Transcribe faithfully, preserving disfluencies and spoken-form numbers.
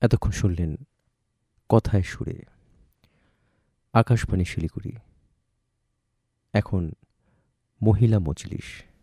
এতক্ষণ শুনলেন কথায় সুরে, আকাশবাণী শিলিগুড়ি। এখন মহিলা মজলিস।